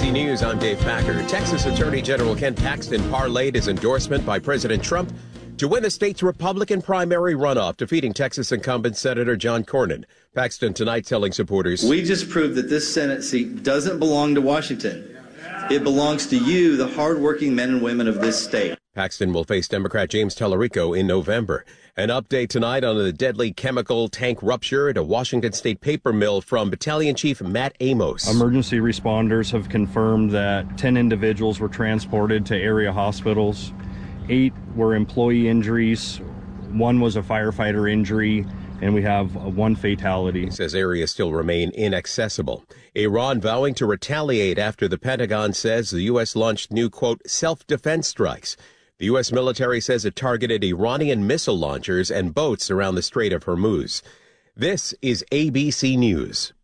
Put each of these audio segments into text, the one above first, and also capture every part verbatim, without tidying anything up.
C News, I'm Dave Packer. Texas Attorney General Ken Paxton parlayed his endorsement by President Trump to win the state's Republican primary runoff, defeating Texas incumbent Senator John Cornyn. Paxton tonight telling supporters, "We just proved that this Senate seat doesn't belong to Washington. It belongs to you, the hardworking men and women of this state." Paxton will face Democrat James Tallarico in November. An update tonight on the deadly chemical tank rupture at a Washington State paper mill from Battalion Chief Matt Amos. Emergency responders have confirmed that ten individuals were transported to area hospitals. Eight were employee injuries. One was a firefighter injury. And we have one fatality. He says areas still remain inaccessible. Iran vowing to retaliate after the Pentagon says the U S launched new, quote, self-defense strikes. The U S military says it targeted Iranian missile launchers and boats around the Strait of Hormuz. This is A B C News.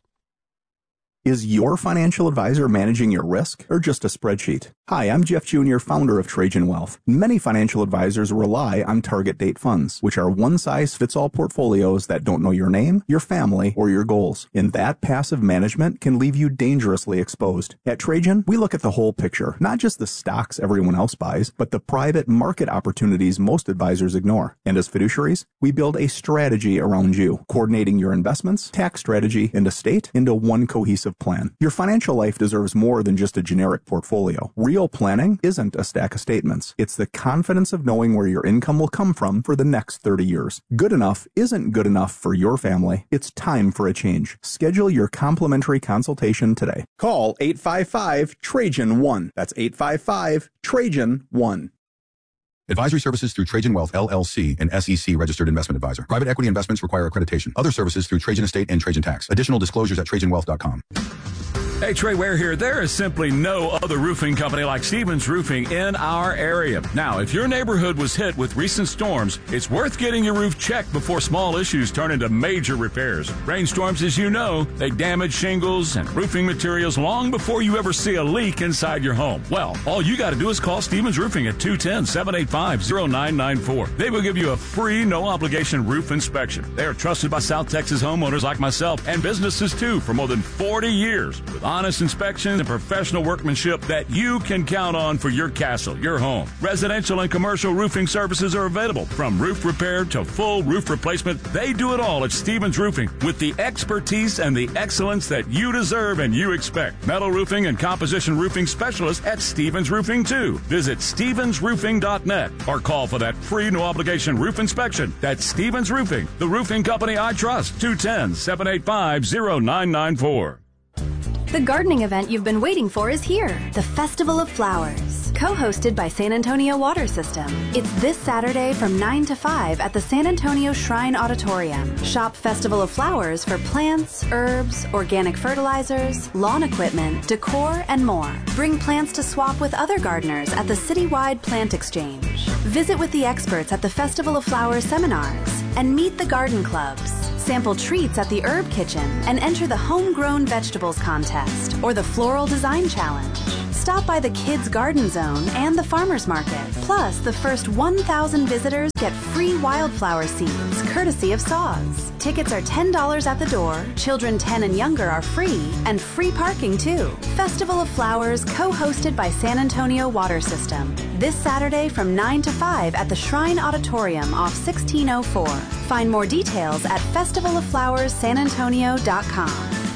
Is your financial advisor managing your risk or just a spreadsheet? Hi, I'm Jeff Junior, founder of Trajan Wealth. Many financial advisors rely on target date funds, which are one-size-fits-all portfolios that don't know your name, your family, or your goals. And that passive management can leave you dangerously exposed. At Trajan, we look at the whole picture, not just the stocks everyone else buys, but the private market opportunities most advisors ignore. And as fiduciaries, we build a strategy around you, coordinating your investments, tax strategy, and estate into one cohesive plan. Your financial life deserves more than just a generic portfolio. Real planning isn't a stack of statements. It's the confidence of knowing where your income will come from for the next thirty years. Good enough isn't good enough for your family. It's time for a change. Schedule your complimentary consultation today. Call eight five five Trajan one. That's eight five five Trajan one. Advisory services through Trajan Wealth, L L C, an S E C registered investment advisor. Private equity investments require accreditation. Other services through Trajan Estate and Trajan Tax. Additional disclosures at trajan wealth dot com. Hey, Trey Ware here. There is simply no other roofing company like Stevens Roofing in our area. Now, if your neighborhood was hit with recent storms, it's worth getting your roof checked before small issues turn into major repairs. Rainstorms, as you know, they damage shingles and roofing materials long before you ever see a leak inside your home. Well, all you got to do is call Stevens Roofing at two one zero, seven eight five, zero nine nine four. They will give you a free, no-obligation roof inspection. They are trusted by South Texas homeowners like myself and businesses, too, for more than forty years. With honest inspections and professional workmanship that you can count on for your castle, your home. Residential and commercial roofing services are available, from roof repair to full roof replacement. They do it all at Stevens Roofing with the expertise and the excellence that you deserve and you expect. Metal roofing and composition roofing specialists at Stevens Roofing, too. Visit stevens roofing dot net or call for that free no-obligation roof inspection. That's Stevens Roofing, the roofing company I trust. two one zero, seven eight five, zero nine nine four. The gardening event you've been waiting for is here. The Festival of Flowers, co-hosted by San Antonio Water System. It's this Saturday from nine to five at the San Antonio Shrine Auditorium. Shop Festival of Flowers for plants, herbs, organic fertilizers, lawn equipment, decor, and more. Bring plants to swap with other gardeners at the citywide plant exchange. Visit with the experts at the Festival of Flowers seminars and meet the garden clubs. Sample treats at the Herb Kitchen and enter the Homegrown Vegetables Contest or the Floral Design Challenge. Stop by the Kids Garden Zone and the Farmers Market. Plus, the first one thousand visitors get free wildflower seeds, courtesy of Saws. Tickets are ten dollars at the door, children ten and younger are free, and free parking too. Festival of Flowers, co-hosted by San Antonio Water System. This Saturday from nine to five at the Shrine Auditorium off sixteen oh four. Find more details at festival of flowers san antonio dot com.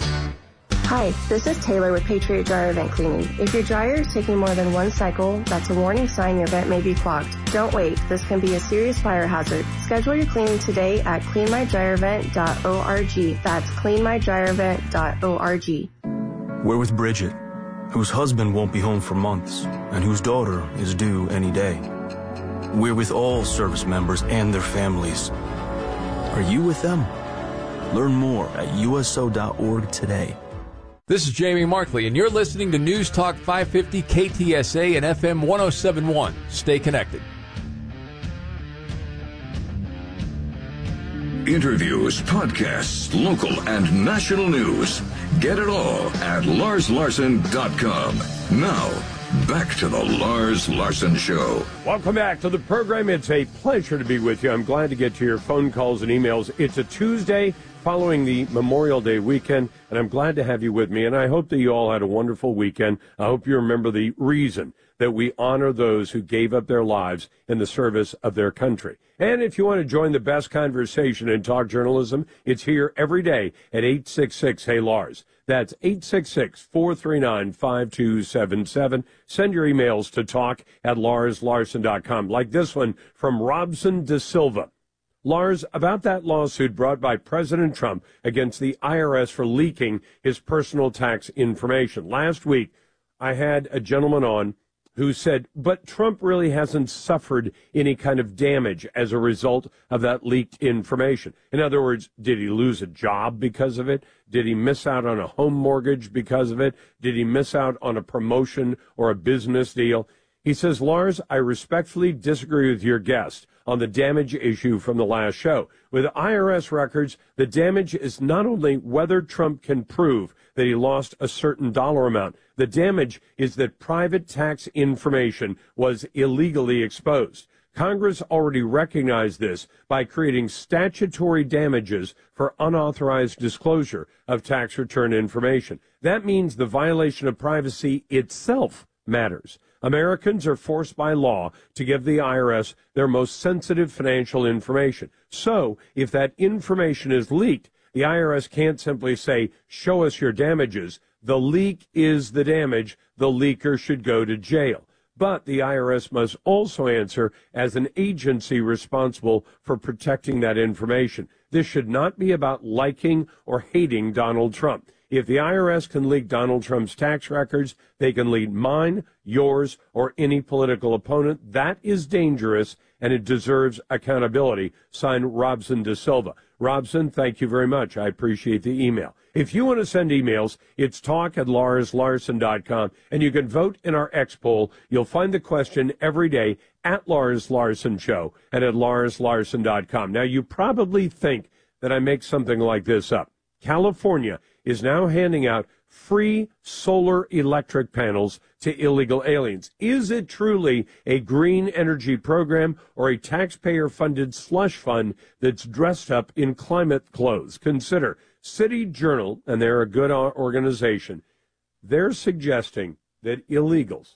Hi, this is Taylor with Patriot Dryer Vent Cleaning. If your dryer is taking more than one cycle, that's a warning sign your vent may be clogged. Don't wait. This can be a serious fire hazard. Schedule your cleaning today at clean my dryer vent dot org. That's clean my dryer vent dot org. We're with Bridget, whose husband won't be home for months and whose daughter is due any day. We're with all service members and their families. Are you with them? Learn more at U S O dot org today. This is Jamie Markley, and you're listening to News Talk five fifty K T S A and F M one oh seven point one. Stay connected. Interviews, podcasts, local and national news. Get it all at lars larson dot com. Now, back to the Lars Larson Show. Welcome back to the program. It's a pleasure to be with you. I'm glad to get to your phone calls and emails. It's a Tuesday, following the Memorial Day weekend, and I'm glad to have you with me, and I hope that you all had a wonderful weekend. I hope you remember the reason that we honor those who gave up their lives in the service of their country. And if you want to join the best conversation in talk journalism, it's here every day at eight six six, hey Lars. That's eight six six, four three nine, five two seven seven. Send your emails to talk at lars larson dot com, like this one from Robson De Silva. Lars, about that lawsuit brought by President Trump against the I R S for leaking his personal tax information. Last week, I had a gentleman on who said, but Trump really hasn't suffered any kind of damage as a result of that leaked information. In other words, did he lose a job because of it? Did he miss out on a home mortgage because of it? Did he miss out on a promotion or a business deal? He says, Lars, I respectfully disagree with your guest on the damage issue from the last show. With I R S records, the damage is not only whether Trump can prove that he lost a certain dollar amount. The damage is that private tax information was illegally exposed. Congress already recognized this by creating statutory damages for unauthorized disclosure of tax return information. That means the violation of privacy itself matters. Americans are forced by law to give the I R S their most sensitive financial information. So, if that information is leaked, the I R S can't simply say, show us your damages. The leak is the damage. The leaker should go to jail. But the I R S must also answer as an agency responsible for protecting that information. This should not be about liking or hating Donald Trump. If the I R S can leak Donald Trump's tax records, they can leak mine, yours, or any political opponent. That is dangerous, and it deserves accountability. Signed, Robson De Silva. Robson, thank you very much. I appreciate the email. If you want to send emails, it's talk at lars larson dot com, and you can vote in our X poll. You'll find the question every day at Lars Larson Show and at lars larson dot com. Now, you probably think that I make something like this up. California is now handing out free solar electric panels to illegal aliens. Is it truly a green energy program or a taxpayer-funded slush fund that's dressed up in climate clothes? Consider City Journal, and they're a good organization. They're suggesting that illegals,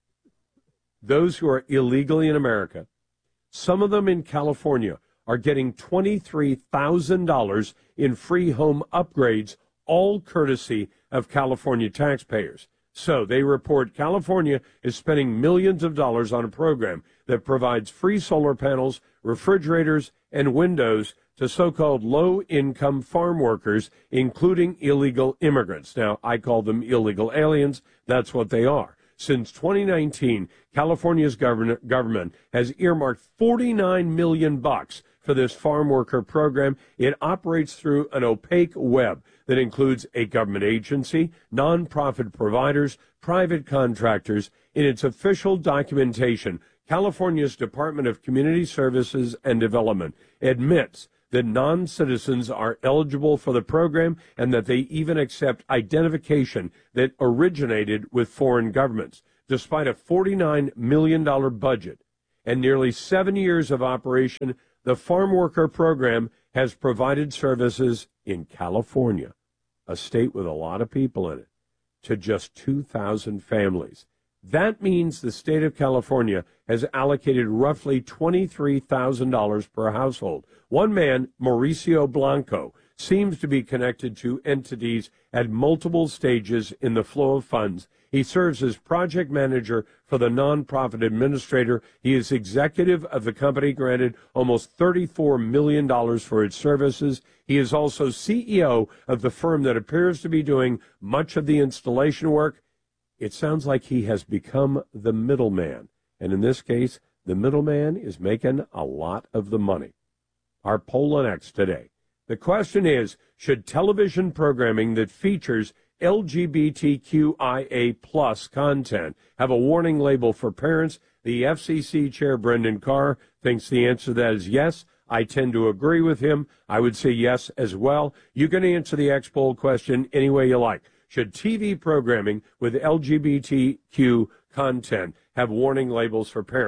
those who are illegally in America, some of them in California, are getting twenty-three thousand dollars in free home upgrades, all courtesy of California taxpayers. So they report California is spending millions of dollars on a program that provides free solar panels, refrigerators, and windows to so-called low-income farm workers, including illegal immigrants. Now, I call them illegal aliens. That's what they are. Since twenty nineteen, California's government government has earmarked forty-nine million bucks for this farm worker program. It operates through an opaque web that includes a government agency, nonprofit providers, private contractors. In its official documentation, California's Department of Community Services and Development admits that non-citizens are eligible for the program and that they even accept identification that originated with foreign governments. Despite a forty-nine million dollars budget and nearly seven years of operation, the farm worker program has provided services in California, a state with a lot of people in it, to just two thousand families. That means the state of California has allocated roughly twenty-three thousand dollars per household. One man, Mauricio Blanco, seems to be connected to entities at multiple stages in the flow of funds. He serves as project manager for the nonprofit administrator. He is executive of the company granted almost thirty-four million dollars for its services. He is also C E O of the firm that appears to be doing much of the installation work. It sounds like he has become the middleman. And in this case, the middleman is making a lot of the money. Our poll on X today. The question is, should television programming that features L G B T Q I A plus content have a warning label for parents? The F C C chair, Brendan Carr, thinks the answer to that is yes. I tend to agree with him. I would say yes as well. You can answer the X poll question any way you like. Should T V programming with L G B T Q content have warning labels for parents?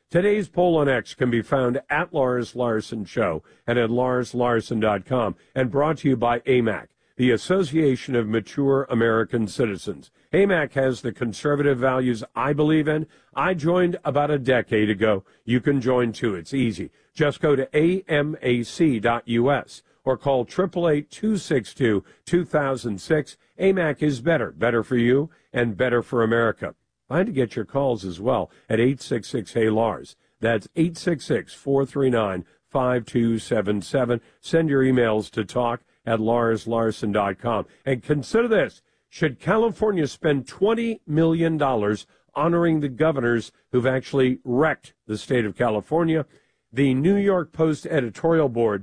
Today's poll on X can be found at Lars Larson Show and at lars larson dot com, and brought to you by A M A C, the Association of Mature American Citizens. A M A C has the conservative values I believe in. I joined about a decade ago. You can join too. It's easy. Just go to A M A C dot U S or call eight eight eight, two six two, two thousand six. A M A C is better. Better for you and better for America. I had to get your calls as well at eight six six, Hey Lars. That's eight six six, four three nine, five two seven seven. Send your emails to talk at lars larson dot com. And consider this. Should California spend twenty million dollars honoring the governors who've actually wrecked the state of California? The New York Post editorial board,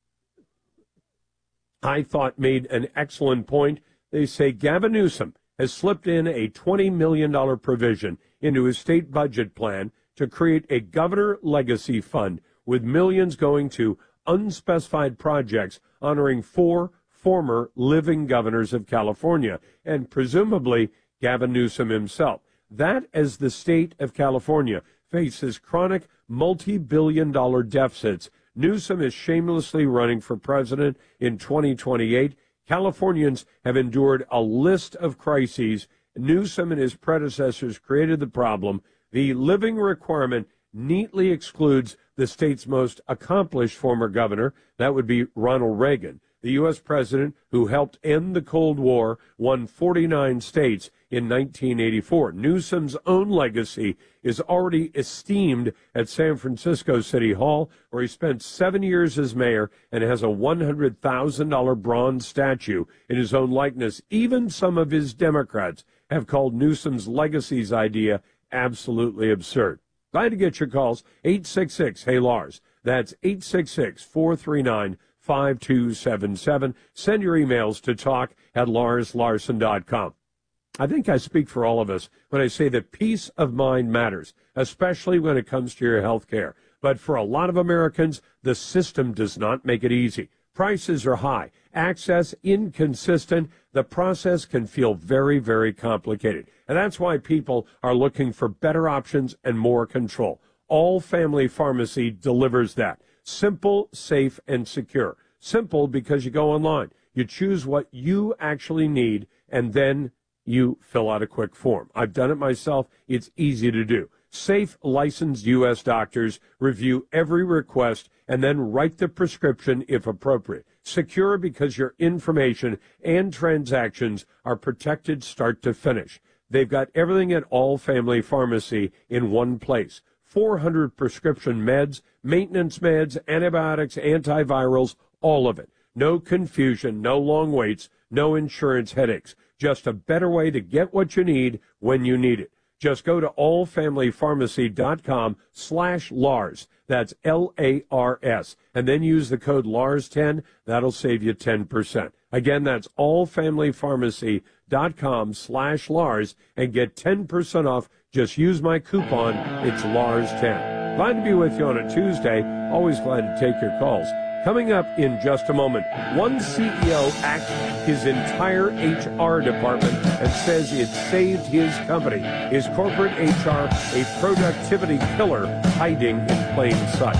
I thought, made an excellent point. They say Gavin Newsom has slipped in a twenty million dollars provision into his state budget plan to create a governor legacy fund with millions going to unspecified projects honoring four former living governors of California, and presumably Gavin Newsom himself. That, as the state of California faces chronic multi-billion dollar deficits, Newsom is shamelessly running for president in twenty twenty-eight. Californians have endured a list of crises. Newsom and his predecessors created the problem. The living requirement neatly excludes the state's most accomplished former governor. That would be Ronald Reagan, the U S president who helped end the Cold War, won forty-nine states in nineteen eighty-four. Newsom's own legacy is already esteemed at San Francisco City Hall, where he spent seven years as mayor and has a one hundred thousand dollars bronze statue in his own likeness. Even some of his Democrats have called Newsom's legacies idea absolutely absurd. Glad to get your calls. eight six six, Hey Lars. That's eight six six, four three nine, five two seven seven. Send your emails to talk at lars larson dot com. I think I speak for all of us when I say that peace of mind matters, especially when it comes to your health care. But for a lot of Americans, the system does not make it easy. Prices are high, access inconsistent. The process can feel very, very complicated. And that's why people are looking for better options and more control. All Family Pharmacy delivers that. Simple, safe, and secure. Simple because you go online. You choose what you actually need, and then you fill out a quick form. I've done it myself. It's easy to do. Safe, licensed U S doctors review every request and then write the prescription if appropriate. Secure because your information and transactions are protected start to finish. They've got everything at All Family Pharmacy in one place. four hundred prescription meds, maintenance meds, antibiotics, antivirals, all of it. No confusion, no long waits, no insurance headaches. Just a better way to get what you need when you need it. Just go to all family pharmacy dot com slash Lars. That's L A R S. And then use the code Lars ten. That'll save you ten percent. Again, that's all family pharmacy dot com slash Lars and get ten percent off. Just use my coupon. It's Lars ten. Glad to be with you on a Tuesday. Always glad to take your calls. Coming up in just a moment, one C E O axed his entire H R department and says it saved his company. Is corporate H R a productivity killer hiding in plain sight?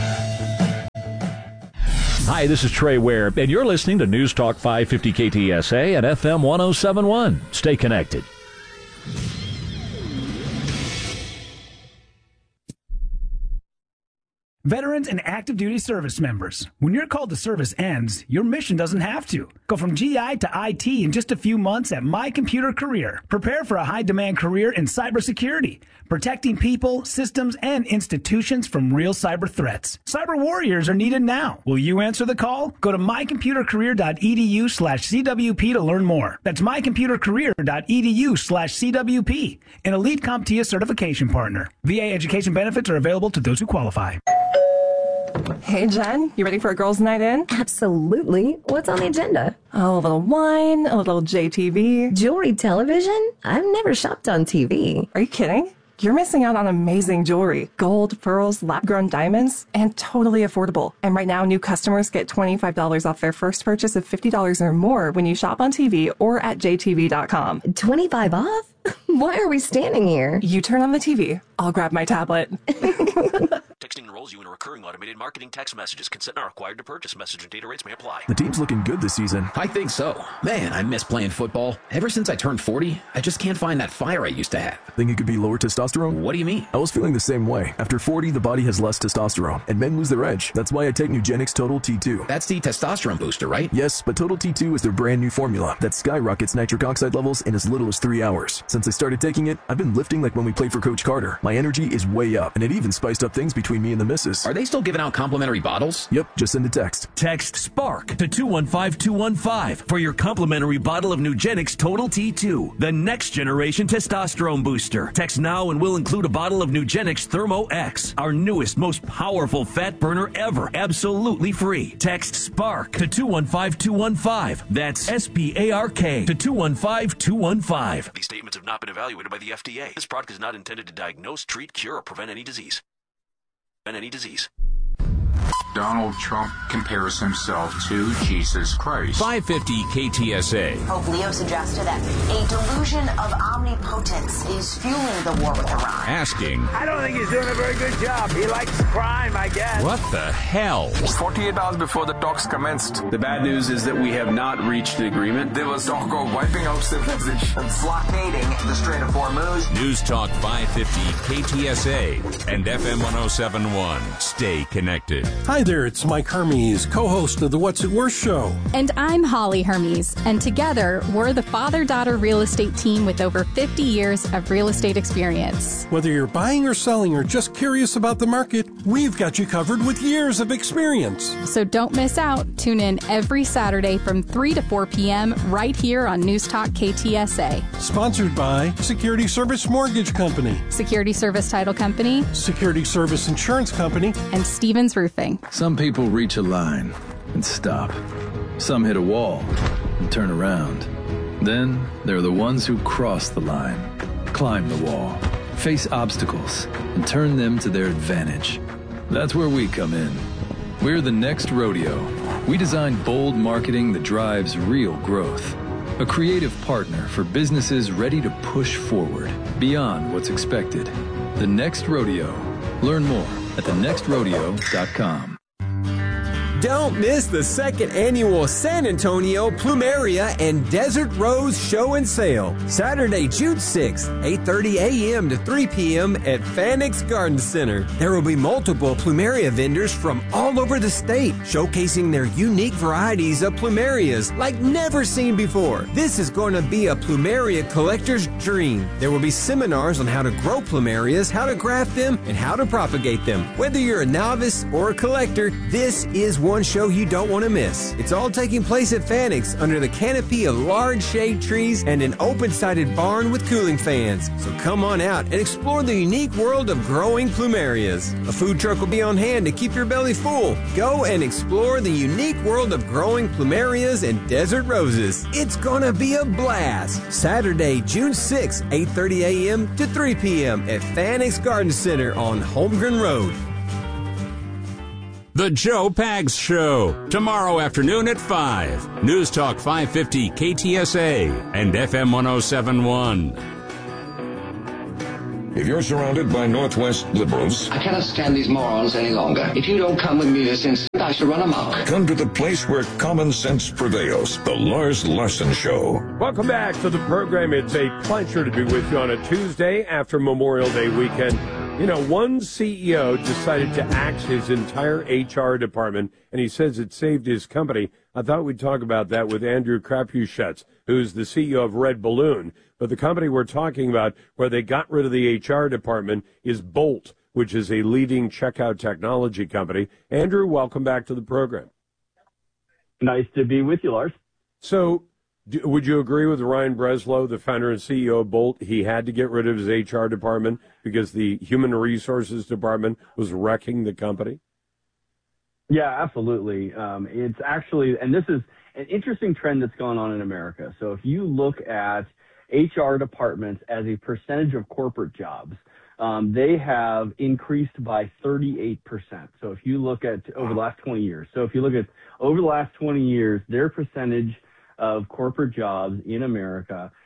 Hi, this is Trey Ware, and you're listening to News Talk five fifty K T S A and F M one oh seven point one. Stay connected. Veterans and active duty service members, when your call to service ends, your mission doesn't have to. Go from G I to I T in just a few months at My Computer Career. Prepare for a high-demand career in cybersecurity, protecting people, systems, and institutions from real cyber threats. Cyber warriors are needed now. Will you answer the call? Go to my computer career dot e d u slash C W P to learn more. That's my computer career dot e d u slash C W P, an elite CompTIA certification partner. V A education benefits are available to those who qualify. Hey, Jen, you ready for a girls' night in? Absolutely. What's on the agenda? Oh, a little wine, a little J T V. Jewelry television? I've never shopped on T V. Are you kidding? You're missing out on amazing jewelry. Gold, pearls, lab-grown diamonds, and totally affordable. And right now, new customers get twenty-five dollars off their first purchase of fifty dollars or more when you shop on T V or at J T V dot com. twenty-five off? Why are we standing here? You turn on the T V. I'll grab my tablet. Texting enrolls you in a recurring automated marketing text messages. Consent not required to purchase. Message and data rates may apply. The team's looking good this season. I think so. Man, I miss playing football. Ever since I turned forty, I just can't find that fire I used to have. Think it could be lower testosterone? What do you mean? I was feeling the same way. After forty, the body has less testosterone, and men lose their edge. That's why I take Nugenix Total T two. That's the testosterone booster, right? Yes, but Total T two is their brand new formula that skyrockets nitric oxide levels in as little as three hours. Since I started taking it, I've been lifting like when we played for Coach Carter. My energy is way up, and it even spiced up things between me and the missus. Are they still giving out complimentary bottles? Yep, just send a text. Text SPARK to two one five two one five for your complimentary bottle of Nugenix Total T two, the next generation testosterone booster. Text now and we'll include a bottle of Nugenix Thermo X, our newest, most powerful fat burner ever, absolutely free. Text SPARK to two one five two one five. That's S P A R K to two one five two one five. These statements have not been evaluated by the F D A. This product is not intended to diagnose, treat, cure, or prevent any disease. Prevent any disease. Donald Trump compares himself to Jesus Christ. five fifty K T S A. Pope Leo suggested that a delusion of omnipotence is fueling the war with Iran. Asking, I don't think he's doing a very good job. He likes crime, I guess. what the hell? forty-eight hours before the talks commenced. The bad news is that we have not reached an agreement. They will talk about wiping out civilization. Blockading the Strait of Hormuz. News Talk five fifty K T S A and F M one oh seven point one. Stay connected. Hi there, it's Mike Hermes, co-host of the What's It Worth show. And I'm Holly Hermes, and together we're the father-daughter real estate team with over fifty years of real estate experience. Whether you're buying or selling or just curious about the market, we've got you covered with years of experience. So don't miss out. Tune in every Saturday from three to four p.m. right here on News Talk K T S A. Sponsored by Security Service Mortgage Company, Security Service Title Company, Security Service Insurance Company, and Stevens Roofing. Some people reach a line and stop. Some hit a wall and turn around. Then there are the ones who cross the line, climb the wall, face obstacles, and turn them to their advantage. That's where we come in. We're the Next Rodeo. We design bold marketing that drives real growth. A creative partner for businesses ready to push forward beyond what's expected. The Next Rodeo. Learn more at the next rodeo dot com. Don't miss the second annual San Antonio Plumeria and Desert Rose Show and Sale. Saturday, June sixth, eight thirty a.m. to three p.m. at Fanix Garden Center. There will be multiple Plumeria vendors from all over the state, showcasing their unique varieties of plumerias like never seen before. This is going to be a Plumeria collector's dream. There will be seminars on how to grow plumerias, how to graft them, and how to propagate them. Whether you're a novice or a collector, this is one show you don't want to miss. It's all taking place at Fanix under the canopy of large shade trees and an open-sided barn with cooling fans. So come on out and explore the unique world of growing plumerias. A food truck will be on hand to keep your belly full. Go and explore the unique world of growing plumerias and desert roses. It's gonna be a blast. Saturday, June sixth, eight thirty a.m. to three p.m. at Fanix Garden Center on Holmgren Road. The Joe Pags Show, tomorrow afternoon at five. News Talk five fifty K T S A and F M one oh seven point one. If you're surrounded by Northwest liberals, I cannot stand these morons any longer. If you don't come with me this instant, I shall run amok. come to the place where common sense prevails. The Lars Larson Show. Welcome back to the program. It's a pleasure to be with you on a Tuesday after Memorial Day weekend. You know, one C E O decided to axe his entire H R department, and he says it saved his company. I thought we'd talk about that with Andrew Krapuschetz, who's the C E O of Red Balloon. But the company we're talking about where they got rid of the H R department is Bolt, which is a leading checkout technology company. Andrew, welcome back to the program. Nice to be with you, Lars. So do, would you agree with Ryan Breslow, the founder and C E O of Bolt? He had to get rid of his H R department because the human resources department was wrecking the company? Yeah, absolutely. Um, it's actually, and this is an interesting trend that's going on in America. So if you look at H R departments as a percentage of corporate jobs, um, they have increased by thirty-eight percent. So if you look at over the last twenty years, so if you look at over the last twenty years, their percentage of corporate jobs in America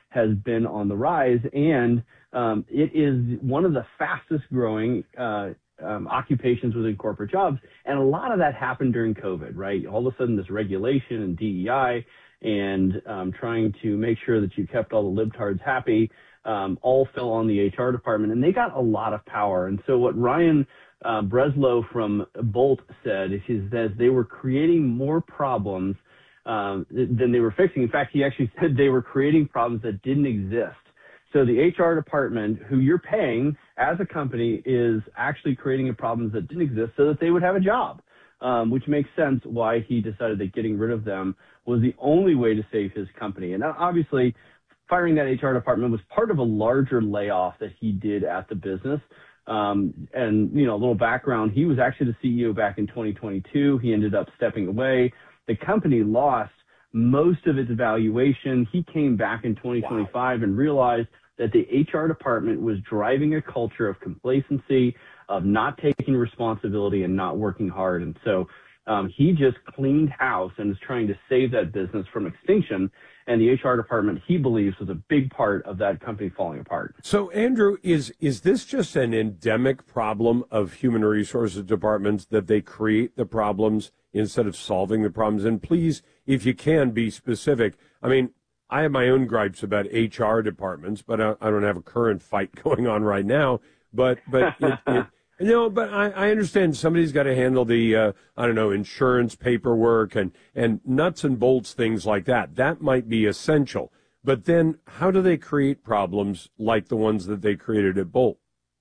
has been on the rise, and um, it is one of the fastest growing uh, um, occupations within corporate jobs. And a lot of that happened during COVID, right? All of a sudden, this regulation and D E I and um, trying to make sure that you kept all the libtards happy um, all fell on the H R department, and they got a lot of power. And so what Ryan uh, Breslow from Bolt said is that they were creating more problems um, than they were fixing. In fact, he actually said they were creating problems that didn't exist. So the H R department, who you're paying as a company, is actually creating problems that didn't exist so that they would have a job, um, which makes sense why he decided that getting rid of them was the only way to save his company. And obviously, firing that H R department was part of a larger layoff that he did at the business. Um, and, you know, a little background, he was actually the C E O back in twenty twenty-two. He ended up stepping away. The company lost most of its valuation. He came back in twenty twenty-five wow. and realized that the H R department was driving a culture of complacency, of not taking responsibility and not working hard. And so um, he just cleaned house and is trying to save that business from extinction. And the H R department, he believes, was a big part of that company falling apart. So, Andrew, is is this just an endemic problem of human resources departments that they create the problems instead of solving the problems? And please, if you can, be specific. I mean, I have my own gripes about H R departments, but I, I don't have a current fight going on right now. But but it, it, no, but I, I understand somebody's got to handle the uh, I don't know insurance paperwork and and nuts and bolts things like that. That might be essential. But then, how do they create problems like the ones that they created at Bolt?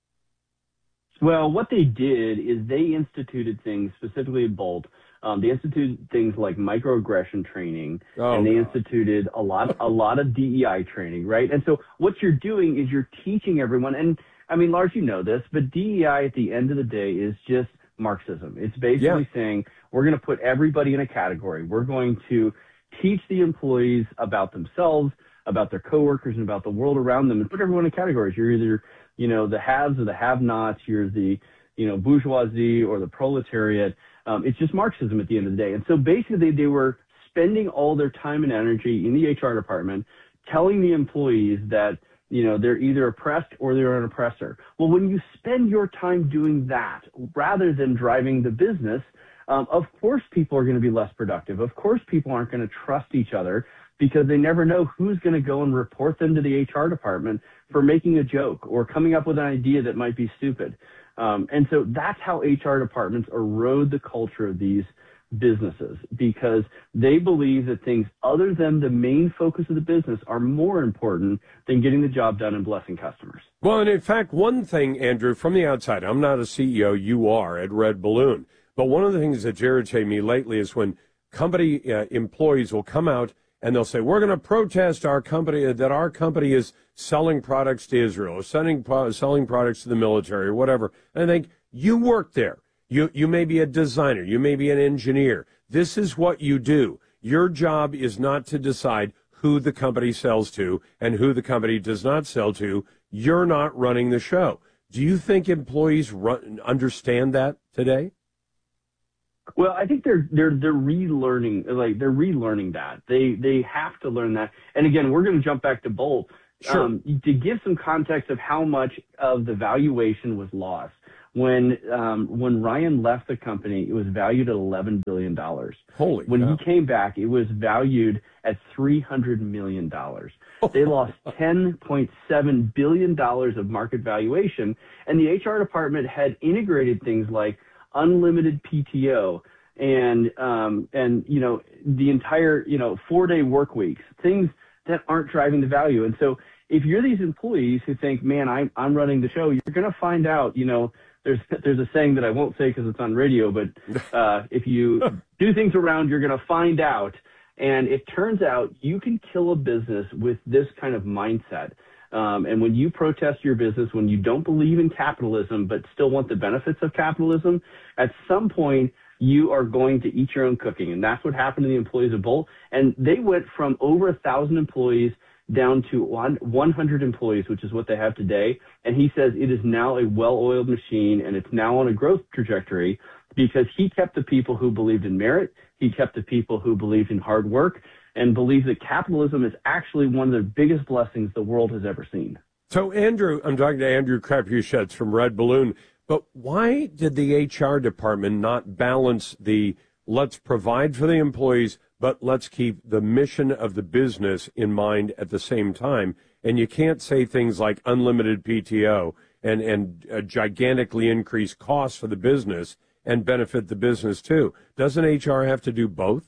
Well, what they did is they instituted things specifically at Bolt. Um, they instituted things like microaggression training, oh, and they God. instituted a lot, a lot of D E I training, right? And so what you're doing is you're teaching everyone, and I mean, Lars, you know this, but D E I at the end of the day is just Marxism. It's basically yeah. saying we're going to put everybody in a category. We're going to teach the employees about themselves, about their coworkers, and about the world around them, and put everyone in categories. You're either, you know, the haves or the have-nots. You're the, you know, bourgeoisie or the proletariat. Um, it's just Marxism at the end of the day. And so basically they were spending all their time and energy in the H R department telling the employees that, you know, they're either oppressed or they're an oppressor. Well, when you spend your time doing that rather than driving the business, um, of course people are going to be less productive. Of course people aren't going to trust each other because they never know who's going to go and report them to the H R department for making a joke or coming up with an idea that might be stupid. Um, and so that's how H R departments erode the culture of these businesses, because they believe that things other than the main focus of the business are more important than getting the job done and blessing customers. Well, and in fact, one thing, Andrew, from the outside, I'm not a C E O, you are at Red Balloon, but one of the things that's irritated me lately is when company uh, employees will come out and they'll say, we're going to protest our company, that our company is selling products to Israel or sending, selling products to the military or whatever. And I think, you work there. You, you may be a designer. You may be an engineer. This is what you do. Your job is not to decide who the company sells to and who the company does not sell to. You're not running the show. Do you think employees run, understand that today? Well, I think they're they're they're relearning like they're relearning that. They they have to learn that. And again, we're going to jump back to Bolt sure. um, to give some context of how much of the valuation was lost. When um, when Ryan left the company, it was valued at eleven billion dollars. Holy When cow. he came back, it was valued at three hundred million dollars. They lost ten point seven billion dollars of market valuation, and the H R department had integrated things like unlimited P T O and um, and you know the entire you know four day work weeks, things that aren't driving the value. And so if you're these employees who think, man, I'm I'm running the show, you're going to find out, you know. There's there's a saying that I won't say because it's on radio, but uh, if you do things around, you're going to find out. And it turns out you can kill a business with this kind of mindset. Um, and when you protest your business, when you don't believe in capitalism but still want the benefits of capitalism, at some point you are going to eat your own cooking. And that's what happened to the employees of Bolt. And they went from over a thousand employees down to one hundred employees, which is what they have today. And he says it is now a well-oiled machine, and it's now on a growth trajectory because he kept the people who believed in merit. He kept the people who believed in hard work. and believe that capitalism is actually one of the biggest blessings the world has ever seen. So, Andrew, I'm talking to Andrew Krepuschetz from Red Balloon, but why did the H R department not balance the let's provide for the employees, but let's keep the mission of the business in mind at the same time? And you can't say things like unlimited P T O and, and uh, gigantically increase costs for the business and benefit the business too. Doesn't H R have to do both?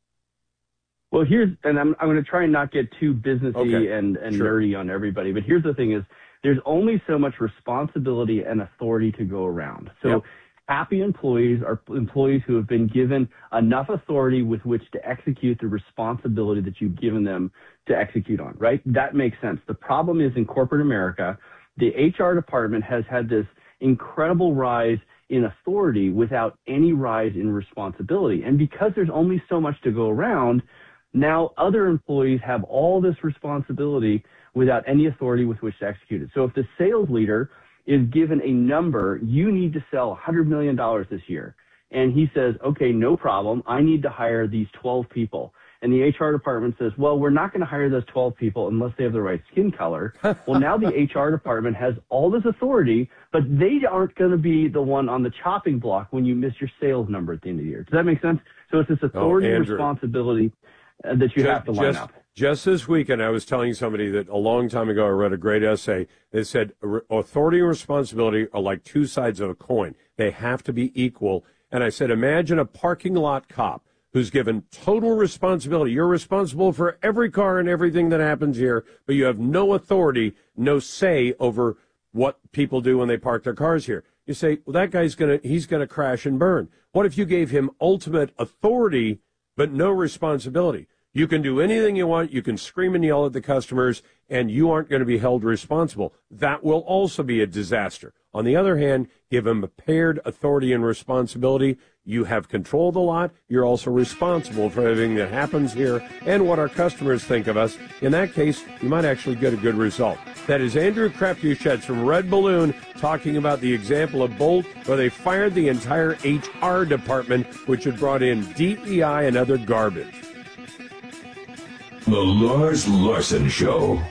Well, here's, and I'm, I'm going to try and not get too businessy Okay. and, and Sure. nerdy on everybody, but here's the thing is there's only so much responsibility and authority to go around. So Yep. happy employees are employees who have been given enough authority with which to execute the responsibility that you've given them to execute on, right? That makes sense. The problem is in corporate America, the H R department has had this incredible rise in authority without any rise in responsibility. And because there's only so much to go around, now other employees have all this responsibility without any authority with which to execute it. So if the sales leader is given a number, you need to sell one hundred million dollars this year. And he says, okay, no problem. I need to hire these twelve people. And the H R department says, well, we're not going to hire those twelve people unless they have the right skin color. Well, now the H R department has all this authority, but they aren't going to be the one on the chopping block when you miss your sales number at the end of the year. Does that make sense? So it's this authority Oh, and Andrew. responsibility uh, that you Ju- have to line just, up. Just this weekend, I was telling somebody that a long time ago I read a great essay that said "Re- authority and responsibility are like two sides of a coin. They have to be equal. And I said, imagine a parking lot cop who's given total responsibility. You're responsible for every car and everything that happens here, but you have no authority, no say over what people do when they park their cars here. You say, well, that guy's going to, he's going to crash and burn. What if you gave him ultimate authority, but no responsibility? You can do anything you want. You can scream and yell at the customers, and you aren't going to be held responsible. That will also be a disaster. On the other hand, give them paired authority and responsibility. You have control of the lot. You're also responsible for everything that happens here and what our customers think of us. In that case, you might actually get a good result. That is Andrew Krepuschetz from Red Balloon talking about the example of Bolt, where they fired the entire H R department, which had brought in D E I and other garbage. The Lars Larson Show.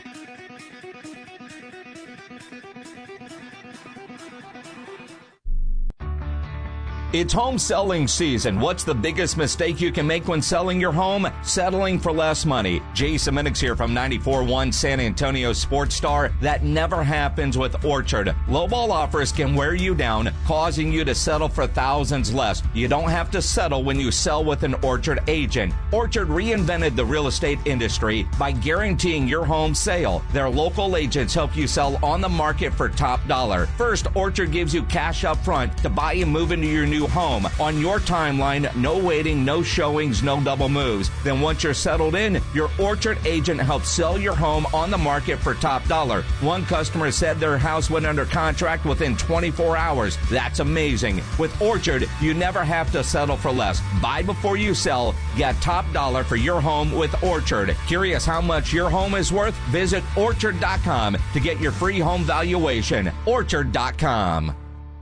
It's home selling season. What's the biggest mistake you can make when selling your home? Settling for less money. Jason Minix here from ninety-four point one San Antonio Sports Star. That never happens with Orchard. Lowball offers can wear you down, causing you to settle for thousands less. You don't have to settle when you sell with an Orchard agent. Orchard reinvented the real estate industry by guaranteeing your home sale. Their local agents help you sell on the market for top dollar. First, Orchard gives you cash up front to buy and move into your new home on your timeline. No waiting, no showings, no double moves. Then once you're settled in, your Orchard agent helps sell your home on the market for top dollar. One customer said their house went under contract within twenty-four hours. That's amazing. With Orchard, you never have to settle for less. Buy before you sell. Get top dollar for your home with Orchard. Curious how much your home is worth? Visit orchard dot com to get your free home valuation. orchard dot com.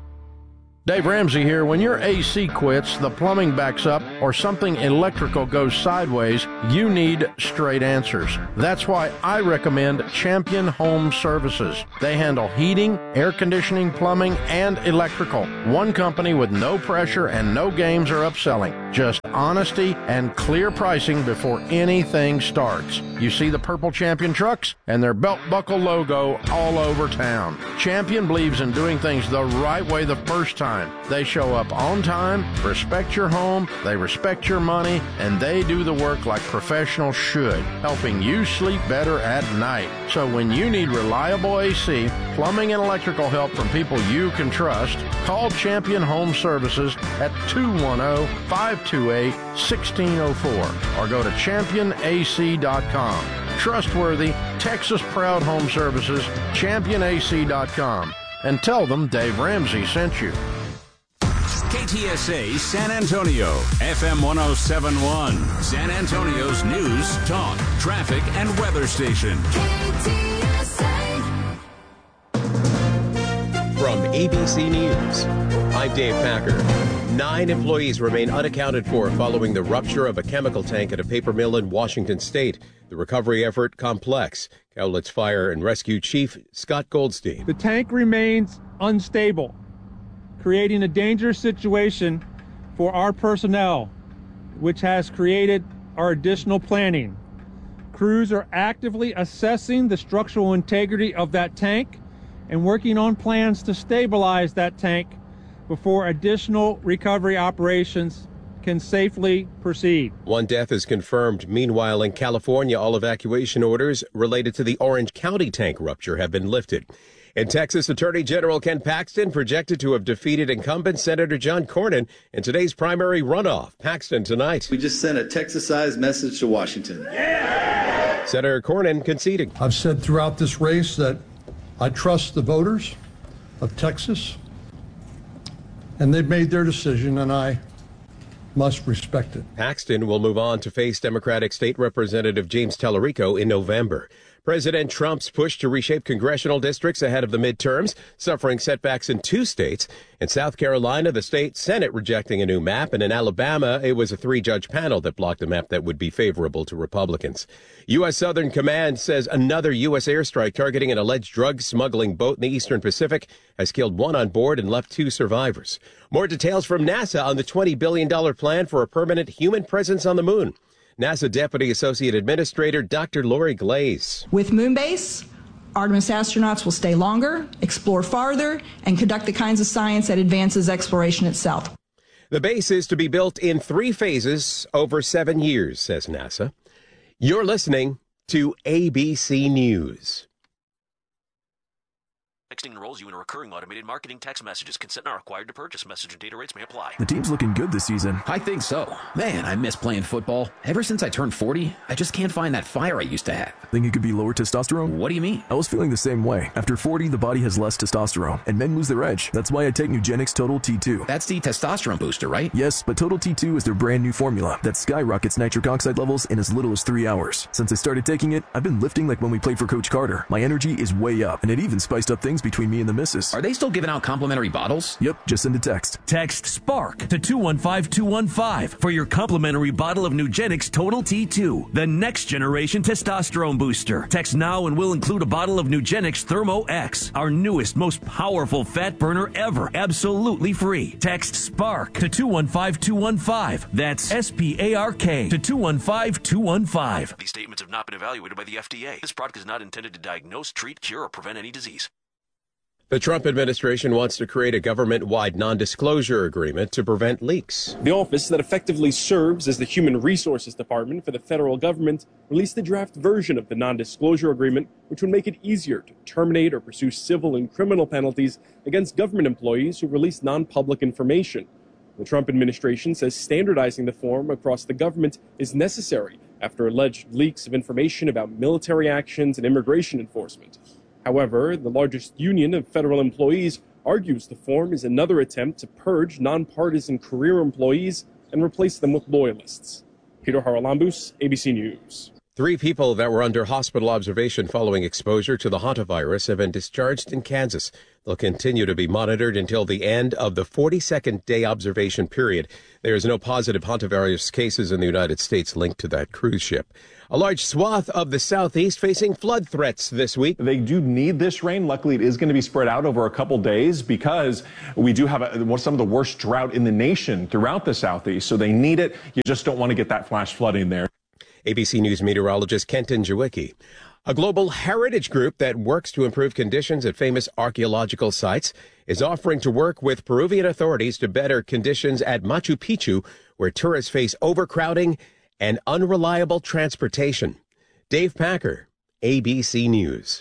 Dave Ramsey here. When your A C quits, the plumbing backs up, or something electrical goes sideways, you need straight answers. That's why I recommend Champion Home Services. They handle heating, air conditioning, plumbing, and electrical. One company with no pressure and no games or upselling. Just honesty and clear pricing before anything starts. You see the purple Champion trucks and their belt buckle logo all over town. Champion believes in doing things the right way the first time. They show up on time, respect your home, they respect your money, and they do the work like professionals should, helping you sleep better at night. So when you need reliable A C, plumbing, and electrical help from people you can trust, call Champion Home Services at two one zero, five two eight, one six zero four or go to champion A C dot com. Trustworthy, Texas-proud home services, champion A C dot com. And tell them Dave Ramsey sent you. K T S A San Antonio, F M one oh seven point one, San Antonio's news, talk, traffic, and weather station. K T S A. From A B C News, I'm Dave Packer. Nine employees remain unaccounted for following the rupture of a chemical tank at a paper mill in Washington state. The recovery effort complex. Cowlitz Fire and Rescue Chief Scott Goldstein. The tank remains unstable, creating a dangerous situation for our personnel, which has created our additional planning. Crews are actively assessing the structural integrity of that tank and working on plans to stabilize that tank before additional recovery operations can safely proceed. One death is confirmed. Meanwhile, in California, all evacuation orders related to the Orange County tank rupture have been lifted. In Texas, Attorney General Ken Paxton projected to have defeated incumbent Senator John Cornyn in today's primary runoff. Paxton tonight. We just sent a Texas-sized message to Washington. Yeah! Senator Cornyn conceding. I've said throughout this race that I trust the voters of Texas, and they've made their decision, and I must respect it. Paxton will move on to face Democratic State Representative James Tallarico in November. President Trump's push to reshape congressional districts ahead of the midterms, suffering setbacks in two states. In South Carolina, the state Senate rejecting a new map, and in Alabama, it was a three-judge panel that blocked a map that would be favorable to Republicans. U S. Southern Command says another U S airstrike targeting an alleged drug smuggling boat in the Eastern Pacific has killed one on board and left two survivors. More details from NASA on the twenty billion dollars plan for a permanent human presence on the moon. NASA Deputy Associate Administrator Doctor Lori Glaze. With Moonbase, Artemis astronauts will stay longer, explore farther, and conduct the kinds of science that advances exploration itself. The base is to be built in three phases over seven years, says NASA. You're listening to A B C News. Texting enrolls you in a recurring automated marketing text messages. Consent not required to purchase. Message and data rates may apply. The team's looking good this season. I think so. Man, I miss playing football. Ever since I turned forty, I just can't find that fire I used to have. Think it could be lower testosterone? What do you mean? I was feeling the same way. After forty, the body has less testosterone, and men lose their edge. That's why I take Nugenix Total T two. That's the testosterone booster, right? Yes, but Total T two is their brand new formula that skyrockets nitric oxide levels in as little as three hours. Since I started taking it, I've been lifting like when we played for Coach Carter. My energy is way up, and it even spiced up things between me and the missus. Are they still giving out complimentary bottles? Yep, just send a text. Text SPARK to two one five two one five for your complimentary bottle of Nugenix Total T two, the next generation testosterone booster. Text now and we'll include a bottle of Nugenix Thermo X, our newest, most powerful fat burner ever, absolutely free. Text SPARK to two one five two one five. That's S P A R K to two one five two one five. These statements have not been evaluated by the F D A. This product is not intended to diagnose, treat, cure, or prevent any disease. The Trump administration wants to create a government-wide non-disclosure agreement to prevent leaks. The office that effectively serves as the Human Resources Department for the federal government released a draft version of the non-disclosure agreement, which would make it easier to terminate or pursue civil and criminal penalties against government employees who release non-public information. The Trump administration says standardizing the form across the government is necessary after alleged leaks of information about military actions and immigration enforcement. However, the largest union of federal employees argues the form is another attempt to purge nonpartisan career employees and replace them with loyalists. Peter Haralambous, A B C News. Three people that were under hospital observation following exposure to the hantavirus have been discharged in Kansas. They'll continue to be monitored until the end of the forty-second day observation period. There is no positive hantavirus cases in the United States linked to that cruise ship. A large swath of the southeast facing flood threats this week. They do need this rain. Luckily, it is going to be spread out over a couple days because we do have a, some of the worst drought in the nation throughout the southeast. So they need it. You just don't want to get that flash flooding there. A B C News meteorologist Kenton Jawicki. A global heritage group that works to improve conditions at famous archaeological sites is offering to work with Peruvian authorities to better conditions at Machu Picchu, where tourists face overcrowding and unreliable transportation. Dave Packer, A B C News.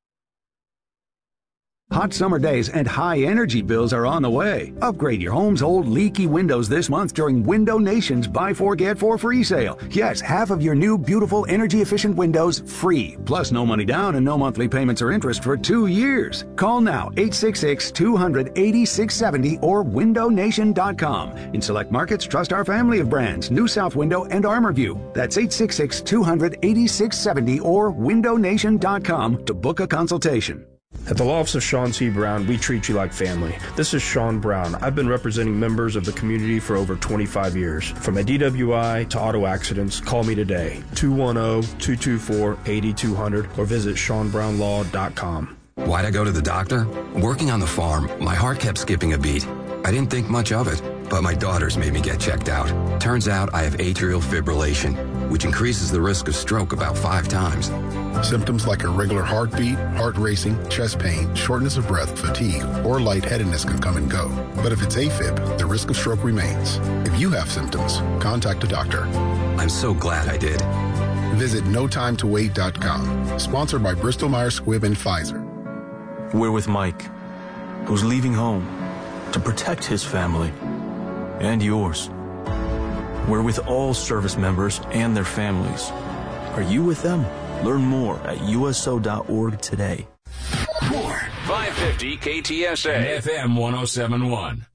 Hot summer days and high energy bills are on the way. Upgrade your home's old leaky windows this month during Window Nation's Buy Four Get Four free sale. Yes, half of your new beautiful energy efficient windows free. Plus no money down and no monthly payments or interest for two years. Call now eight six six, two hundred, eighty-six seventy or window nation dot com. In select markets, trust our family of brands, New South Window and ArmorView. That's eight six six, two hundred, eighty-six seventy or window nation dot com to book a consultation. At the law office of Sean T. Brown, we treat you like family. This is Sean Brown. I've been representing members of the community for over twenty-five years. From a D W I to auto accidents, call me today, two one zero, two two four, eight two zero zero, or visit sean brown law dot com. Why'd I go to the doctor? Working on the farm, my heart kept skipping a beat. I didn't think much of it, but my daughters made me get checked out. Turns out I have atrial fibrillation, which increases the risk of stroke about five times. Symptoms like irregular heartbeat, heart racing, chest pain, shortness of breath, fatigue, or lightheadedness can come and go. But if it's AFib, the risk of stroke remains. If you have symptoms, contact a doctor. I'm so glad I did. Visit no time to wait dot com. Sponsored by Bristol Myers Squibb and Pfizer. We're with Mike, who's leaving home to protect his family and yours. We're with all service members and their families. Are you with them? Learn more at U S O dot org today. More. five fifty K T S A. F M one oh seven point one.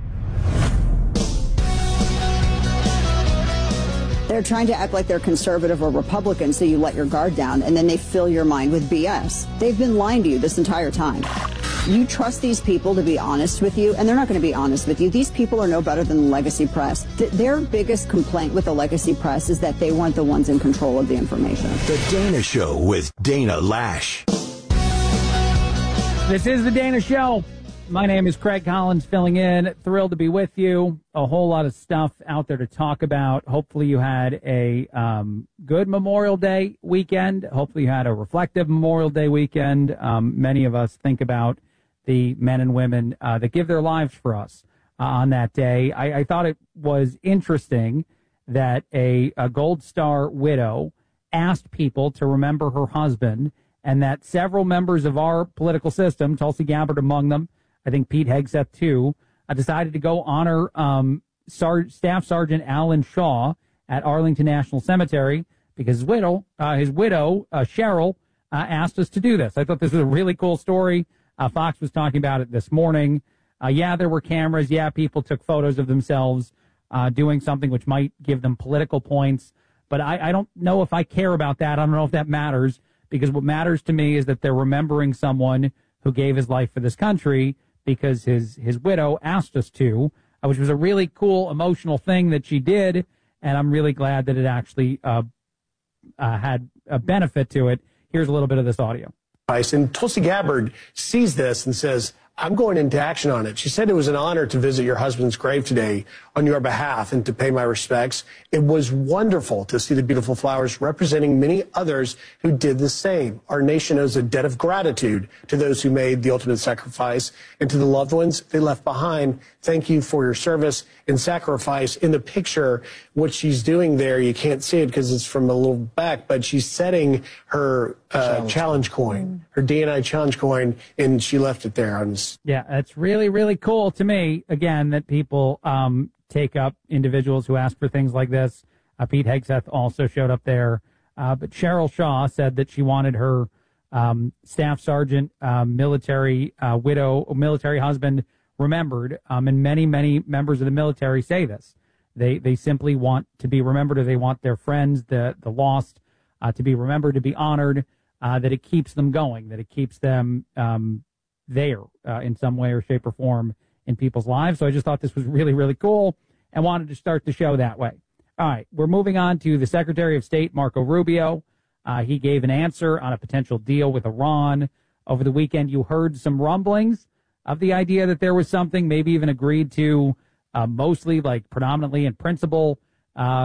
They're trying to act like they're conservative or Republican so you let your guard down, and then they fill your mind with B S. They've been lying to you this entire time. You trust these people to be honest with you, and they're not going to be honest with you. These people are no better than the legacy press. Th- their biggest complaint with the legacy press is that they weren't the ones in control of the information. The Dana Show with Dana Lash. This is The Dana Show. My name is Craig Collins, filling in. Thrilled to be with you. A whole lot of stuff out there to talk about. Hopefully you had a um, good Memorial Day weekend. Hopefully you had a reflective Memorial Day weekend. Um, many of us think about the men and women uh, that give their lives for us uh, on that day. I, I thought it was interesting that a, a Gold Star widow asked people to remember her husband, and that several members of our political system, Tulsi Gabbard among them, I think Pete Hegseth too, uh, decided to go honor um, Sar- Staff Sergeant Alan Shaw at Arlington National Cemetery because his widow, uh, his widow uh, Cheryl, uh, asked us to do this. I thought this was a really cool story. Uh, Fox was talking about it this morning. Uh, yeah, there were cameras. Yeah, people took photos of themselves uh, doing something which might give them political points. But I, I don't know if I care about that. I don't know if that matters, because what matters to me is that they're remembering someone who gave his life for this country because his, his widow asked us to, uh, which was a really cool, emotional thing that she did. And I'm really glad that it actually uh, uh, had a benefit to it. Here's a little bit of this audio. And Tulsi Gabbard sees this and says, I'm going into action on it. She said it was an honor to visit your husband's grave today on your behalf and to pay my respects. It was wonderful to see the beautiful flowers representing many others who did the same. Our nation owes a debt of gratitude to those who made the ultimate sacrifice and to the loved ones they left behind. Thank you for your service and sacrifice. In the picture, what she's doing there, you can't see it because it's from a little back, but she's setting her uh, challenge, challenge coin, her D N I challenge coin, and she left it there on this. Yeah, it's really, really cool to me, again, that people um, take up individuals who ask for things like this. Uh, Pete Hegseth also showed up there. Uh, but Cheryl Shaw said that she wanted her um, staff sergeant, uh, military uh, widow, military husband remembered. Um, and many, many members of the military say this. They they simply want to be remembered, or they want their friends, the, the lost, uh, to be remembered, to be honored, uh, that it keeps them going, that it keeps them um, there uh, in some way or shape or form in people's lives. So I just thought this was really, really cool and wanted to start the show that way. All right, we're moving on to the Secretary of State, Marco Rubio. Uh, he gave an answer on a potential deal with Iran. Over the weekend, you heard some rumblings of the idea that there was something, maybe even agreed to, uh, mostly like predominantly in principle, uh,